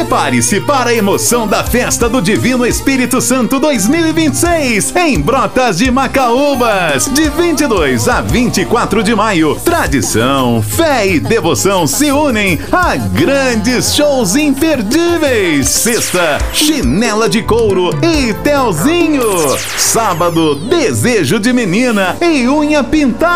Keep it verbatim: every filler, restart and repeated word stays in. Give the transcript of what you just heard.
Prepare-se para a emoção da Festa do Divino Espírito Santo dois mil e vinte e seis em Brotas de Macaúbas, de vinte e dois a vinte e quatro de maio. Tradição, fé e devoção se unem a grandes shows imperdíveis. Sexta, Chinela de Couro e Telzinho. Sábado, Desejo de Menina e Unha Pintada.